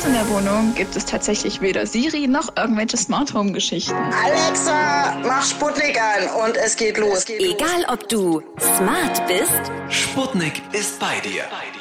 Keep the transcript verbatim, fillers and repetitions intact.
in der Wohnung gibt es tatsächlich weder Siri noch irgendwelche Smart Home Geschichten. Alexa, mach Sputnik an und es geht los. Egal ob du smart bist, Sputnik ist bei dir.